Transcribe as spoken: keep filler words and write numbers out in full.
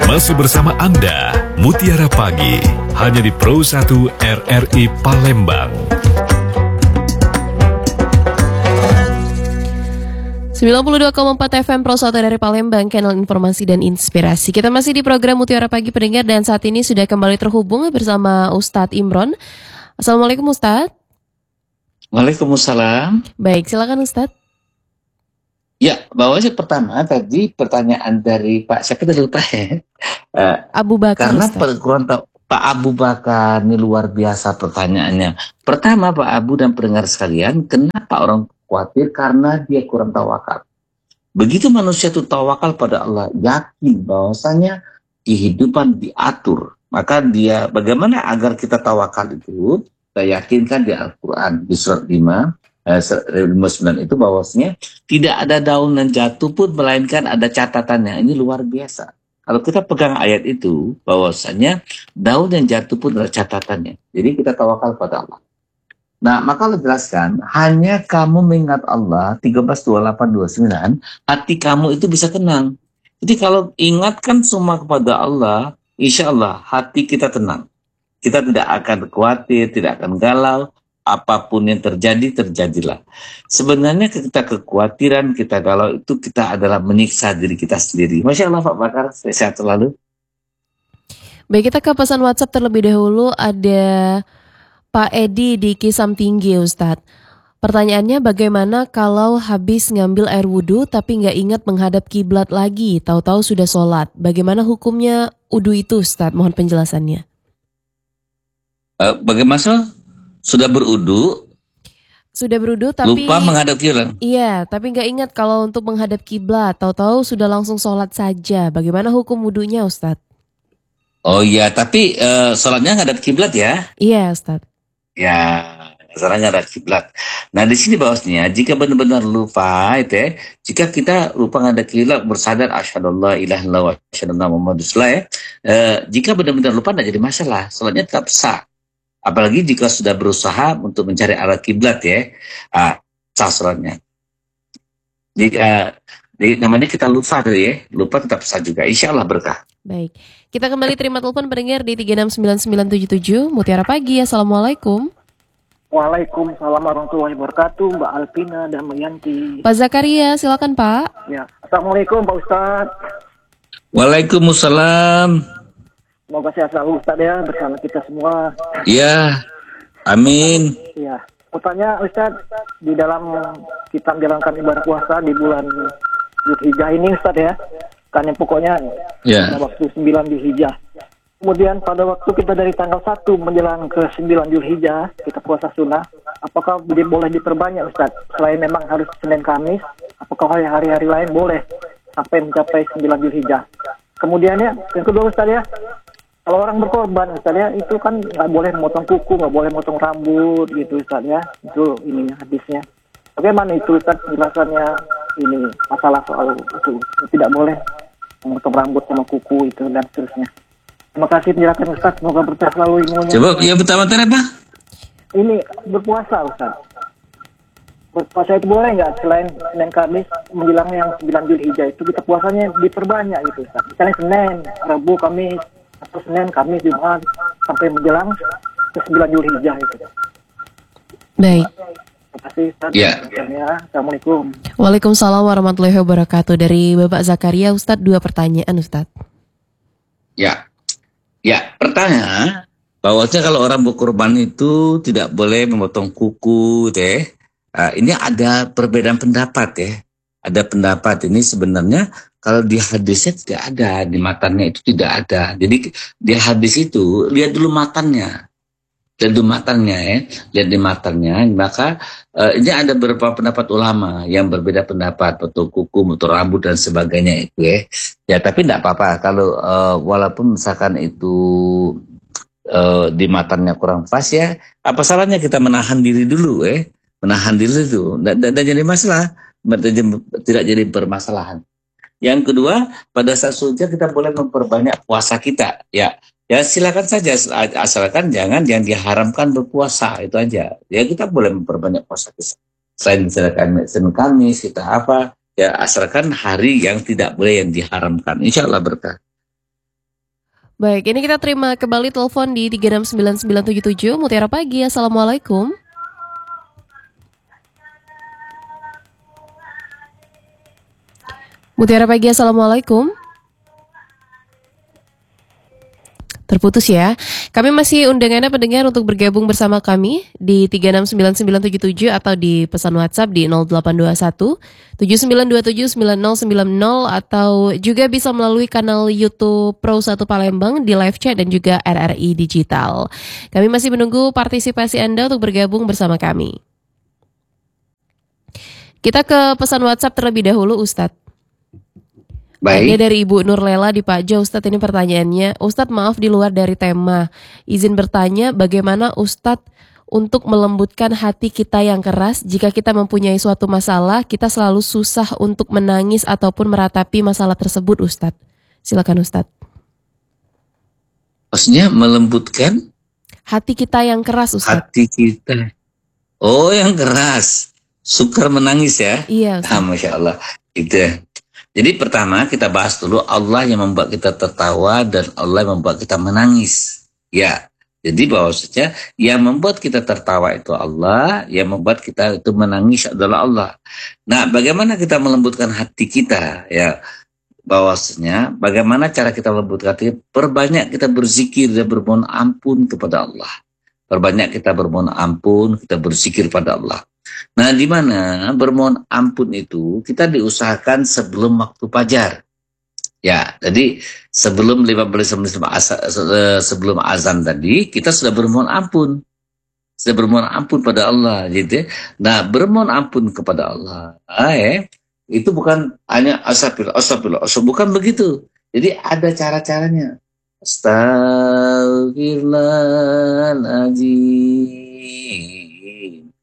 Masih bersama Anda, Mutiara Pagi, hanya di Pro satu R R I Palembang. sembilan puluh dua koma empat F M Pro satu dari Palembang, kanal informasi dan inspirasi. Kita masih di program Mutiara Pagi pendengar dan saat ini sudah kembali terhubung bersama Ustadz Imron. Assalamualaikum Ustadz. Waalaikumsalam. Baik, silakan Ustadz. Ya, bahwa pertama tadi pertanyaan dari Pak siapa tadi lupa ya? Uh, Abu Bakar. Karena perguruan Pak Abu Bakar ini luar biasa pertanyaannya. Pertama Pak Abu dan pendengar sekalian, kenapa orang khawatir? Karena dia kurang tawakal. Begitu manusia itu tawakal pada Allah, yakin bahwasanya kehidupan diatur, maka dia bagaimana agar kita tawakal itu? Kita yakinkan di Al-Quran di surat lima. lima puluh sembilan itu bahwasanya tidak ada daun yang jatuh pun melainkan ada catatannya. Ini luar biasa. Kalau kita pegang ayat itu bahwasanya daun yang jatuh pun ada catatannya. Jadi kita tawakal pada Allah. Nah, maka Allah jelaskan, hanya kamu mengingat Allah tiga belas dua puluh delapan dua puluh sembilan, hati kamu itu bisa tenang. Jadi kalau ingatkan semua kepada Allah, insya Allah hati kita tenang. Kita tidak akan khawatir, tidak akan galau. Apapun yang terjadi, terjadilah. Sebenarnya kita kekhawatiran, kita galau itu kita adalah menyiksa diri kita sendiri. Masya Allah Pak Bakar, sehat selalu. Baik, kita ke pesan WhatsApp terlebih dahulu. Ada Pak Edi di Kisam Tinggi Ustadz. Pertanyaannya, bagaimana kalau habis ngambil air wudhu tapi nggak ingat menghadap kiblat lagi, tahu-tahu sudah sholat? Bagaimana hukumnya wudhu itu Ustadz? Mohon penjelasannya. Uh, bagaimana? Sudah berudu, sudah berudu tapi lupa menghadap kiblat. Iya, tapi nggak ingat kalau untuk menghadap kiblat. Tahu-tahu sudah langsung sholat saja. Bagaimana hukum wudunya, Ustadz? Oh iya, tapi uh, sholatnya menghadap kiblat ya? Iya, Ustadz. Ya, sholatnya menghadap kiblat. Nah di sini bahwasanya jika benar-benar lupa, itu ya, jika kita lupa menghadap kiblat, bersadar asyhadu alla ilaha illallah wa asyhadu anna muhammadar rasulullah ya, uh, jika benar-benar lupa tidak jadi masalah, sholatnya tetap sah. Apalagi jika sudah berusaha untuk mencari arah kiblat ya, ah, sah sholatnya. Jika uh, namanya kita lupa tuh ya, lupa tetap sah juga. Insya Allah berkah. Baik, kita kembali terima telepon pendengar di tiga enam sembilan sembilan tujuh tujuh Mutiara Pagi. Assalamualaikum. Waalaikumsalam warahmatullahi wabarakatuh, Mbak Alpina dan Mbak Yanti. Pak Zakaria, silakan Pak. Ya, Assalamualaikum Pak Ustadz. Waalaikumsalam. Semoga sehat selalu Ustadz ya, bersama kita semua. Ya, amin. Ya, mau tanya Ustadz, di dalam kita menjalankan ibadah puasa di bulan Dzulhijjah ini Ustadz ya, kan yang pokoknya ya. Pada waktu sembilan Dzulhijjah. Kemudian pada waktu kita dari tanggal satu menjelang ke sembilan Dzulhijjah, kita puasa sunnah, apakah boleh diperbanyak Ustadz? Selain memang harus Senin Kamis, apakah hari-hari lain boleh sampai mencapai sembilan Dzulhijjah? Kemudian ya, yang kedua Ustadz ya, kalau orang berkorban Ustaz ya, itu kan nggak boleh memotong kuku, nggak boleh memotong rambut gitu Ustaz ya. Itu ininya hadisnya. Bagaimana itu Ustaz penjelasannya ini masalah soal itu tidak boleh memotong rambut sama kuku itu dan seterusnya. Terima kasih penjelasan Ustaz, semoga berkah selalu ilmunya. Coba yang pertama tadi apa? Ini berpuasa Ustaz. Berpuasa itu boleh nggak selain Senin Kamis menjelang yang sembilan Dzulhijjah itu kita puasanya diperbanyak gitu Ustaz. Misalnya Senin, Rabu, Kamis, atau Senin, Kamis, Jumat sampai menjelang ke sembilan Dzulhijjah itu. Baik. Terima kasih Ustaz. Ya. Assalamualaikum. Waalaikumsalam warahmatullahi wabarakatuh. Dari Bapak Zakaria Ustadz, dua pertanyaan Ustadz. Ya. Ya, pertanyaan bahwasanya kalau orang berkorban itu tidak boleh memotong kuku deh. Uh, ini ada perbedaan pendapat ya. Ada pendapat ini sebenarnya kalau di hadisnya tidak ada, di matanya itu tidak ada. Jadi di hadis itu lihat dulu matanya, lihat dulu matanya ya, lihat di matanya. Maka uh, ini ada beberapa pendapat ulama yang berbeda pendapat, potong kuku, potong rambut dan sebagainya itu ya. Ya tapi tidak apa-apa kalau uh, walaupun misalkan itu uh, di matanya kurang pas ya, apa salahnya kita menahan diri dulu ya, menahan diri itu, tidak jadi masalah. Tidak jadi permasalahan. Yang kedua, pada saat sunnah kita boleh memperbanyak puasa kita. Ya, ya silakan saja, asalkan jangan yang diharamkan berpuasa itu aja. Ya kita boleh memperbanyak puasa kita. Selain misalkan Senin Kamis kita apa, ya asalkan hari yang tidak boleh yang diharamkan. Insya Allah berkah. Baik, ini kita terima kembali telepon di tiga enam sembilan sembilan tujuh tujuh Mutiara Pagi. Assalamualaikum. Mutiara Pagi, Assalamualaikum. Terputus ya. Kami masih undang Anda pendengar untuk bergabung bersama kami di tiga enam sembilan sembilan tujuh tujuh atau di pesan WhatsApp di nol delapan dua satu tujuh sembilan dua tujuh sembilan nol sembilan nol atau juga bisa melalui kanal YouTube Pro satu Palembang di live chat dan juga R R I Digital. Kami masih menunggu partisipasi Anda untuk bergabung bersama kami. Kita ke pesan WhatsApp terlebih dahulu, Ustadz. Ada Baik. dari Ibu Nurlela di Pajau, Ustadz, ini pertanyaannya. Ustadz, maaf di luar dari tema. Izin bertanya, bagaimana Ustadz untuk melembutkan hati kita yang keras jika kita mempunyai suatu masalah, kita selalu susah untuk menangis ataupun meratapi masalah tersebut, Ustadz. Silakan, Ustadz. Maksudnya melembutkan Hati kita yang keras, Ustadz. hati kita. Oh, yang keras. Sukar menangis ya? Iya, Ah, Ustadz. Masya Allah. Itu ya. Jadi pertama kita bahas dulu Allah yang membuat kita tertawa dan Allah yang membuat kita menangis. Ya, jadi bahwasanya yang membuat kita tertawa itu Allah, yang membuat kita itu menangis adalah Allah. Nah, bagaimana kita melembutkan hati kita? Ya, bahwasanya bagaimana cara kita melembutkan hati? Perbanyak kita berzikir dan bermohon ampun kepada Allah. Perbanyak kita bermohon ampun, kita berzikir pada Allah. Nah, di mana bermohon ampun itu kita diusahakan sebelum waktu fajar. Ya, jadi sebelum lima belas menit sebelum asa- se- sebelum azan tadi kita sudah bermohon ampun. Sudah bermohon ampun pada Allah gitu ya. Nah, bermohon ampun kepada Allah. Ah, eh, itu bukan hanya astagfirullah, astagfirullah, astagfirullah, bukan begitu. Jadi ada cara-caranya. Astagfirullahaladzim.